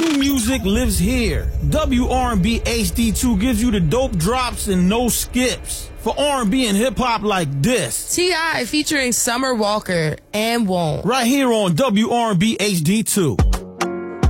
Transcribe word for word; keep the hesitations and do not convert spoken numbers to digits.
New music lives here. W R and B H D two gives you the dope drops and no skips. For R and B and hip-hop like this. T I featuring Summer Walker and Won't. Right here on W R and B H D two.